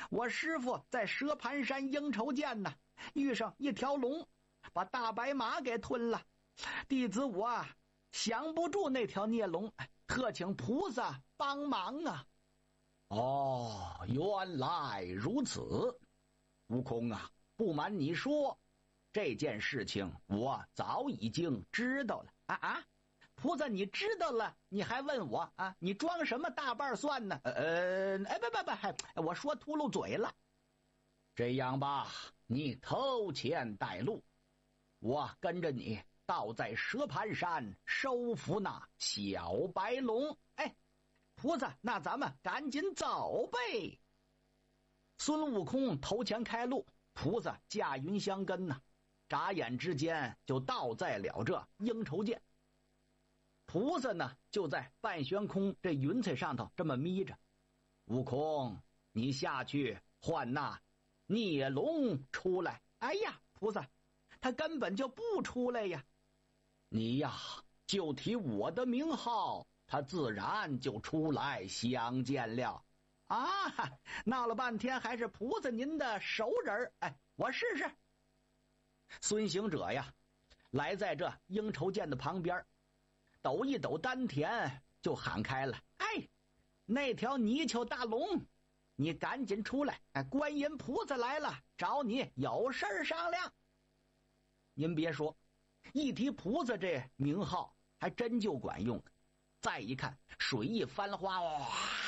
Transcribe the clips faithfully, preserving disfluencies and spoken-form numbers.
我师傅在蛇盘山应酬见呢，遇上一条龙，把大白马给吞了。弟子我啊，降不住那条孽龙，特请菩萨帮忙啊！” 哦，原来如此。悟空啊，不瞒你说，这件事情我早已经知道了。 啊啊！菩萨，你知道了，你还问我啊？你装什么大瓣蒜呢？呃，哎，不不不，我说秃噜嘴了。 这样吧，你头前带路，我跟着你到在蛇盘山收服那小白龙。 哎，菩萨，那咱们赶紧走呗。孙悟空头前开路，菩萨驾云相跟呐、啊，眨眼之间就到在了这应酬涧。菩萨呢，就在半悬空这云彩上头这么眯着。悟空，你下去唤那孽龙出来。哎呀，菩萨，他根本就不出来呀。 你呀，就提我的名号，他自然就出来相见了。 啊，闹了半天还是菩萨您的熟人。哎，我试试。孙行者呀，来在这应酬涧的旁边，抖一抖丹田，就喊开了：“哎，那条泥鳅大龙，你赶紧出来！哎，观音菩萨来了，找你有事商量。”您别说，一提菩萨这名号，还真就管用。再一看，水一翻花，哇，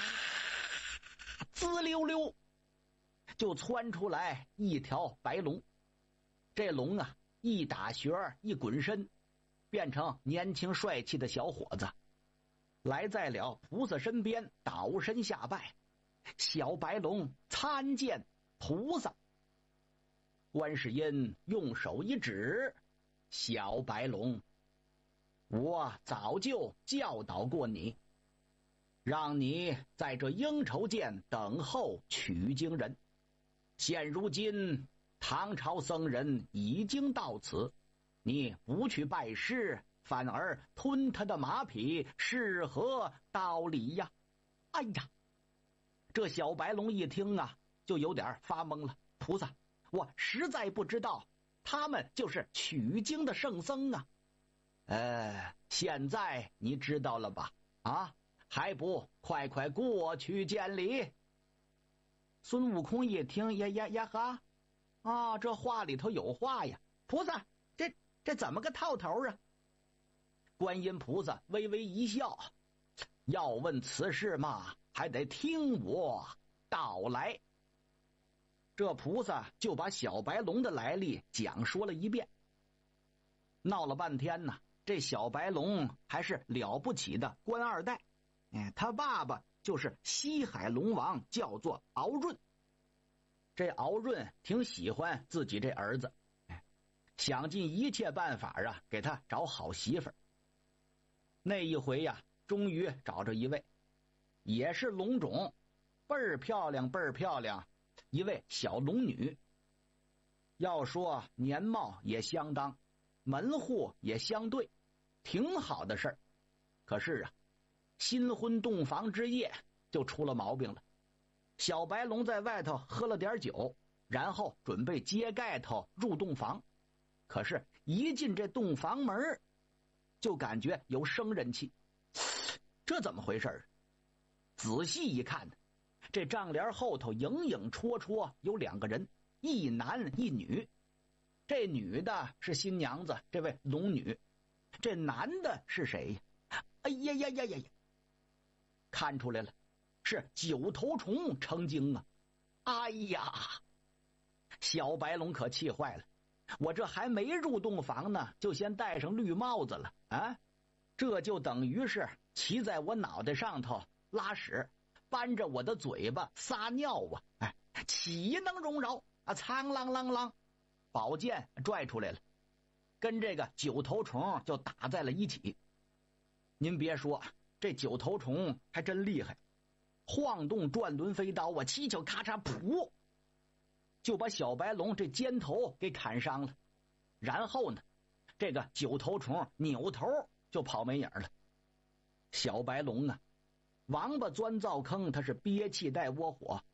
滋溜溜，就窜出来一条白龙。这龙啊，一打旋一滚身，变成年轻帅气的小伙子，来在了菩萨身边，倒身下拜。小白龙参见菩萨。观世音用手一指：“小白龙，我早就教导过你，让你在这应酬涧等候取经人。现如今唐朝僧人已经到此，你不去拜师，反而吞他的马匹，是何道理呀？”哎呀，这小白龙一听啊，就有点发懵了。菩萨，我实在不知道他们就是取经的圣僧啊。呃，现在你知道了吧？啊，还不快快过去见礼？孙悟空一听，呀呀呀哈，啊，这话里头有话呀！菩萨，这这怎么个套头啊？观音菩萨微微一笑，要问此事嘛，还得听我道来。这菩萨就把小白龙的来历讲说了一遍。闹了半天呢，这小白龙还是了不起的官二代。哎，他爸爸就是西海龙王，叫做敖闰。这敖闰挺喜欢自己这儿子，哎，想尽一切办法啊，给他找好媳妇儿。那一回呀，终于找着一位，也是龙种，倍儿漂亮，倍儿漂亮，一位小龙女。要说年貌也相当，门户也相对，挺好的事儿。可是啊，新婚洞房之夜就出了毛病了。小白龙在外头喝了点酒，然后准备揭盖头入洞房。可是一进这洞房门，就感觉有生人气，这怎么回事？仔细一看，这帐帘后头影影绰绰有两个人，一男一女。这女的是新娘子，这位龙女。这男的是谁呀？哎呀呀呀呀呀！看出来了，是九头虫成精啊！哎呀，小白龙可气坏了，我这还没入洞房呢，就先戴上绿帽子了啊！这就等于是骑在我脑袋上头拉屎，扳着我的嘴巴撒尿啊！哎，岂能容饶啊！苍啷啷啷，宝剑拽出来了，跟这个九头虫就打在了一起。您别说，这九头虫还真厉害，晃动转轮飞刀啊，七巧咔嚓噗，就把小白龙这肩头给砍伤了。然后呢，这个九头虫扭头就跑没影了。小白龙啊，王八钻灶坑，他是憋气带窝火，